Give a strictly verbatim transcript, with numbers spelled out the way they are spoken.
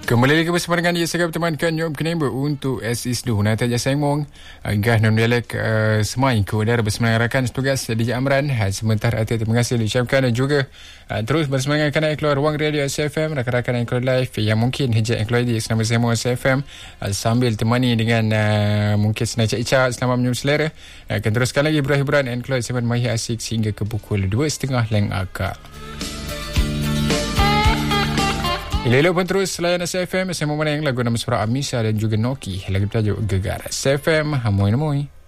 Kembali lagi bersama dengan saya bertemankan Nyop Kenembek untuk S I S D U. Nanti aja saya ngomong Inggah non dialek uh, semai ke udara bersama dengan rakan setugas D J Amran. Sementara hati terima kasih diucapkan dan juga uh, terus bersama dengan kanak yang keluar ruang radio S F M, rakan-rakan yang keluar live yang mungkin hejak yang keluar di senama saya S F M uh, sambil temani dengan uh, mungkin senang cak-cak selama menyum selera. Uh, akan teruskan lagi hiburan and keluar segmen Mahir Asik sehingga ke pukul dua tiga puluh leng akak. Ilo-ilo pun terus layan S F M. Saya mau menang lagu nama suara Amisa dan juga Noki. Lagu tajuk Gegar. S F M, hamoi-namoi.